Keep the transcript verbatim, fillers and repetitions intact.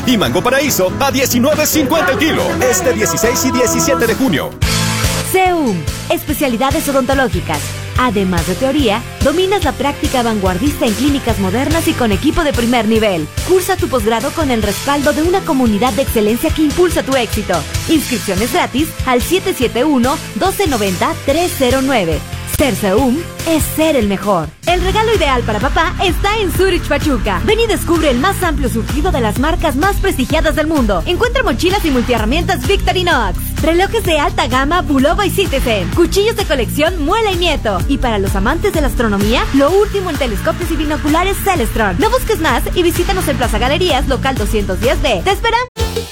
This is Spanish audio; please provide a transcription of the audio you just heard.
y mango paraíso a diecinueve cincuenta el kilo. Este dieciséis y diecisiete de junio. SEUM, especialidades odontológicas. Además de teoría, dominas la práctica vanguardista en clínicas modernas y con equipo de primer nivel. Cursa tu posgrado con el respaldo de una comunidad de excelencia que impulsa tu éxito. Inscripciones gratis al siete siete uno, uno dos nueve cero, tres cero nueve. Ser SEUM es ser el mejor. El regalo ideal para papá está en Zurich Pachuca. Ven y descubre el más amplio surtido de las marcas más prestigiadas del mundo. Encuentra mochilas y multiherramientas Victorinox, relojes de alta gama Bulova y Citizen, cuchillos de colección Muela y Nieto. Y para los amantes de la astronomía, lo último en telescopios y binoculares Celestron. No busques más y visítanos en Plaza Galerías, local doscientos diez B. ¡Te esperamos!